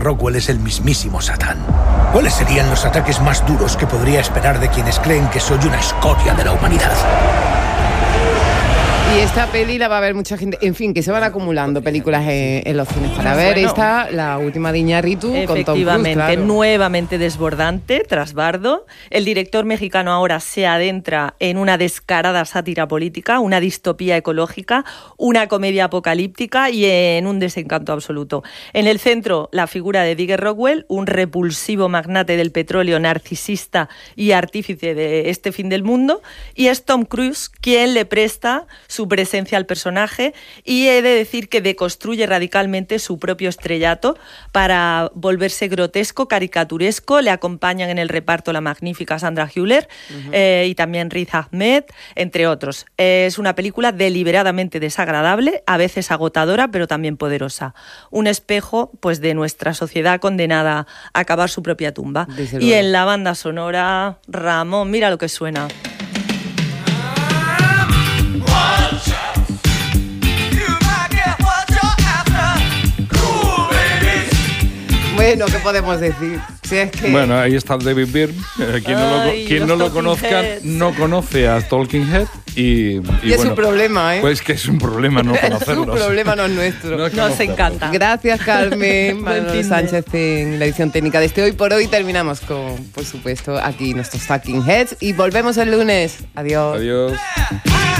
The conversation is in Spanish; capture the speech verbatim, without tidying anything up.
Rockwell es el mismísimo Satán. ¿Cuáles serían los ataques más duros que podría esperar de quienes creen que soy una escoria de la humanidad? Y esta peli la va a ver mucha gente. En fin, que se van acumulando películas en, en los cines para ver. Bueno, esta, la última de Iñárritu, con Tom Cruise, efectivamente, claro. Nuevamente desbordante, tras Bardo. El director mexicano ahora se adentra en una descarada sátira política, una distopía ecológica, una comedia apocalíptica y en un desencanto absoluto. En el centro, la figura de Digger Rockwell, un repulsivo magnate del petróleo, narcisista y artífice de este fin del mundo, y es Tom Cruise quien le presta su presencia al personaje, y he de decir que deconstruye radicalmente su propio estrellato para volverse grotesco, caricaturesco. Le acompañan en el reparto la magnífica Sandra Hüller uh-huh. eh, y también Riz Ahmed, entre otros. Es una película deliberadamente desagradable, a veces agotadora, pero también poderosa. Un espejo, pues, de nuestra sociedad condenada a cavar su propia tumba. Y en la banda sonora, Ramón, mira lo que suena. Bueno, ¿qué podemos decir? Si es que... Bueno, ahí está el David Byrne. Eh, quien no Ay, lo, quien no lo conozca Heads. no conoce a Talking Head. Y, y, y es bueno, un problema, ¿eh? Pues que es un problema no conocerlos. Es un problema, no es nuestro. No es Nos encanta. Gracias, Carmen. Buen Manolo fin de. Sánchez en la edición técnica de este Hoy por Hoy. Terminamos con, por supuesto, aquí nuestros Talking Heads. Y volvemos el lunes. Adiós. Adiós.